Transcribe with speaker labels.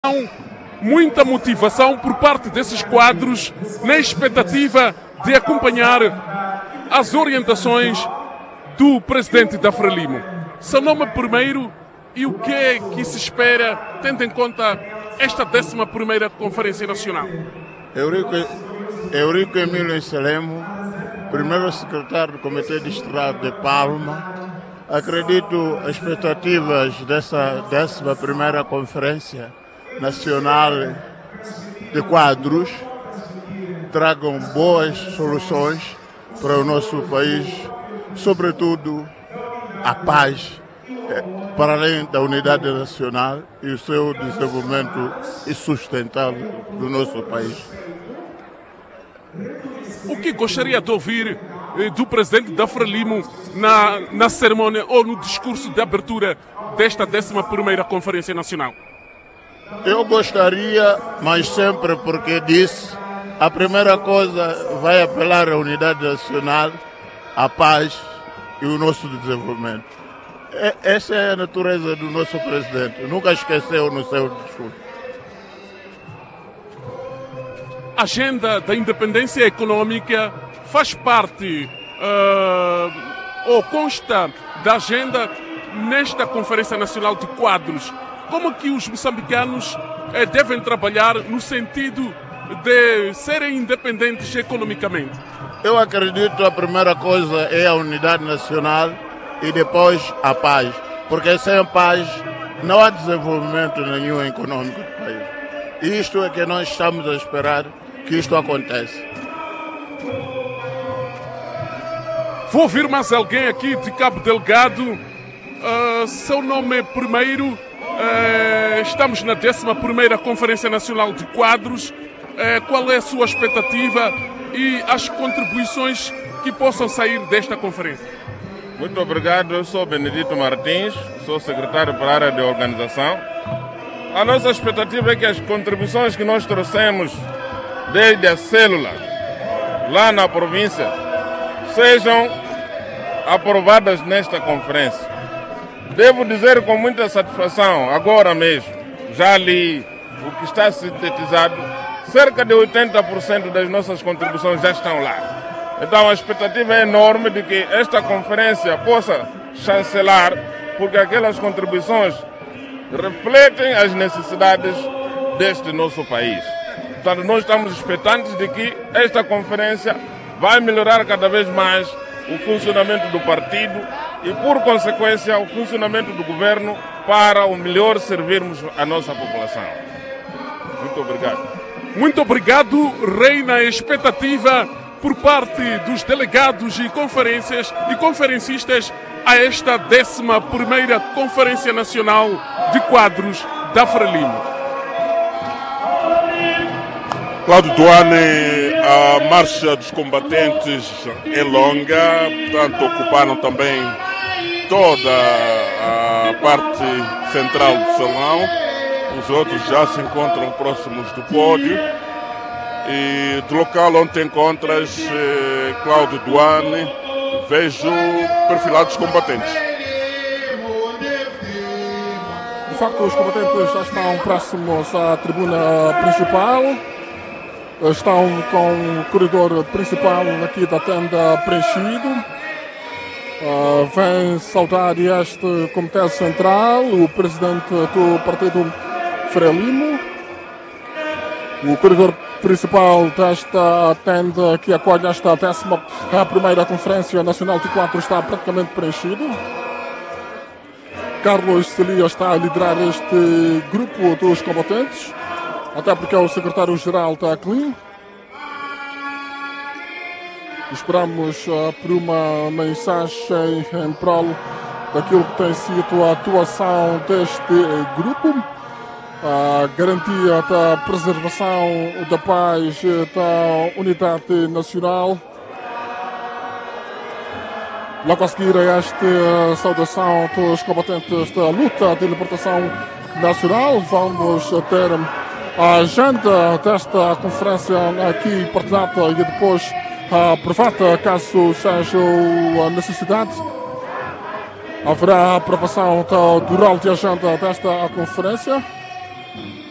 Speaker 1: Muita motivação por parte desses quadros na expectativa de acompanhar as orientações do presidente da Frelimo. Seu nome primeiro e o que é que se espera, tendo em conta esta 11ª Conferência Nacional?
Speaker 2: Eurico Emílio Selemo, primeiro secretário do Comitê Distrital de Palma. Acredito as expectativas dessa 11ª Conferência Nacional de Quadros tragam boas soluções para o nosso país, sobretudo a paz, para além da unidade nacional e o seu desenvolvimento sustentável do nosso país.
Speaker 1: O que gostaria de ouvir do presidente da Frelimo na cerimônia ou no discurso de abertura desta 11ª Conferência Nacional?
Speaker 2: Eu gostaria, mas sempre porque disse, a primeira coisa vai apelar à unidade nacional, à paz e o nosso desenvolvimento. Essa é a natureza do nosso presidente, nunca esqueceu no seu discurso.
Speaker 1: A agenda da independência econômica faz parte ou consta da agenda nesta Conferência Nacional de Quadros. Como que os moçambicanos devem trabalhar no sentido de serem independentes economicamente?
Speaker 2: Eu acredito a primeira coisa é a unidade nacional e depois a paz, porque sem paz não há desenvolvimento nenhum econômico do país. E isto é que nós estamos a esperar que isto aconteça.
Speaker 1: Vou ouvir mais alguém aqui de Cabo Delgado. Seu nome primeiro. Estamos na 11ª Conferência Nacional de Quadros. Qual é a sua expectativa e as contribuições que possam sair desta conferência?
Speaker 3: Muito obrigado. Eu sou Benedito Martins, sou secretário para a área de organização. A nossa expectativa é que as contribuições que nós trouxemos desde a célula lá na província sejam aprovadas nesta conferência. Devo dizer com muita satisfação, agora mesmo, já li o que está sintetizado, cerca de 80% das nossas contribuições já estão lá. Então a expectativa é enorme de que esta conferência possa chancelar, porque aquelas contribuições refletem as necessidades deste nosso país. Portanto, nós estamos expectantes de que esta conferência vai melhorar cada vez mais o funcionamento do partido e, por consequência, o funcionamento do governo para o melhor servirmos a nossa população. Muito obrigado.
Speaker 1: Muito obrigado. Reina a expectativa por parte dos delegados e conferencistas a esta 11ª Conferência Nacional de Quadros da Frelimo.
Speaker 4: Cláudio Duane, a marcha dos combatentes é longa, portanto ocuparam também toda a parte central do salão. Os outros já se encontram próximos do pódio. E do local onde te encontras, Cláudio Duane, vejo perfilados combatentes.
Speaker 5: De facto, os combatentes já estão próximos à tribuna principal. Estão com o corredor principal aqui da tenda preenchido. Vem saudar este Comitê Central, o presidente do Partido Frelimo. O corredor principal desta tenda que acolhe esta 11ª Conferência Nacional de Quadros está praticamente preenchido. Carlos Celia está a liderar este grupo dos combatentes, até porque o secretário-geral está clean. Esperamos por uma mensagem em prol daquilo que tem sido a atuação deste grupo, a garantia da preservação da paz, da unidade nacional. Logo a seguir a esta saudação dos combatentes da luta de libertação nacional, vamos ter a agenda desta conferência aqui partilhada e depois aprovada, caso seja a necessidade. Haverá aprovação do rol de agenda desta conferência.